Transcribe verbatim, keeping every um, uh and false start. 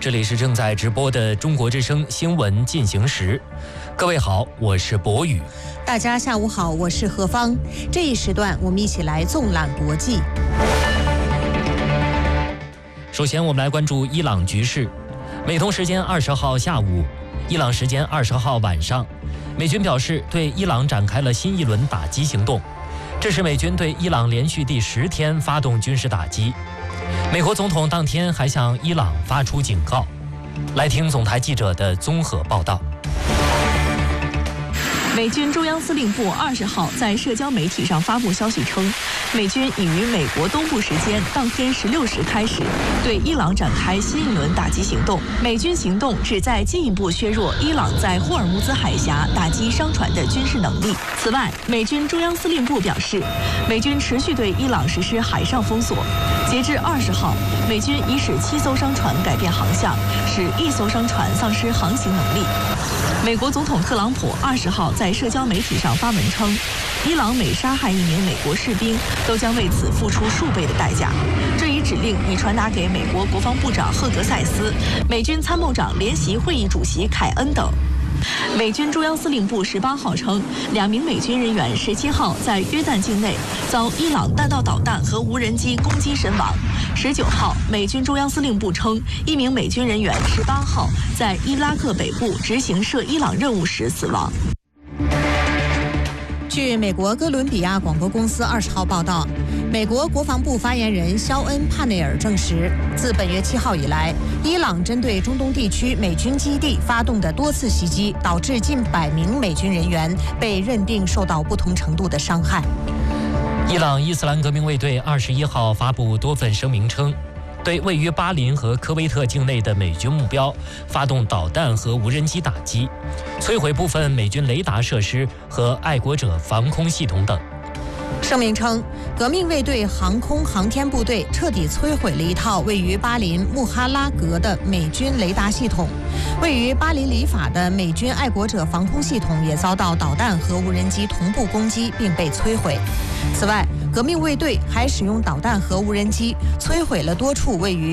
这里是正在直播的中国之声新闻进行时。各位好，我是博宇。 大家下午好，我是何芳。这一时段我们一起来纵览国际。 首先我们来关注伊朗局势。美东时间二十号下午，伊朗时间二十号晚上，美军表示对伊朗展开了新一轮打击行动，这是美军对伊朗连续第十天发动军事打击。美国总统当天还向伊朗发出警告。来听总台记者的综合报道。 美军中央司令部二十号在社交媒体上发布消息称，美军已于美国东部时间当天十六时开始对伊朗展开新一轮打击行动。美军行动旨在进一步削弱伊朗在霍尔木兹海峡打击商船的军事能力。此外，美军中央司令部表示，美军持续对伊朗实施海上封锁。截至二十号，美军已使七艘商船改变航向，使一艘商船丧失航行能力。美国总统特朗普二十号在社交媒体上发文称，伊朗每杀害一名美国士兵，都将为此付出数倍的代价。这一指令已传达给美国国防部长赫格塞斯、美军参谋长联席会议主席凯恩等。美军中央司令部十八号称，两名美军人员十七号在约旦境内遭伊朗弹道导弹和无人机攻击身亡。十九号，美军中央司令部称，一名美军人员十八号在伊拉克北部执行涉伊朗任务时死亡。 据美国哥伦比亚广播公司二十号报道，美国国防部发言人肖恩·帕内尔证实，自本月七号以来，伊朗针对中东地区美军基地发动的多次袭击，导致近百名美军人员被认定受到不同程度的伤害。 伊朗伊斯兰革命卫队二十一号发布多份声明称，对位于巴林和科威特境内的美军目标发动导弹和无人机打击，摧毁部分美军雷达设施和爱国者防空系统等。 声明称，革命卫队航空航天部队彻底摧毁了一套位于巴林穆哈拉格的美军雷达系统，位于巴林里法的美军爱国者防空系统也遭到导弹和无人机同步攻击并被摧毁。此外，革命卫队还使用导弹和无人机摧毁了多处位于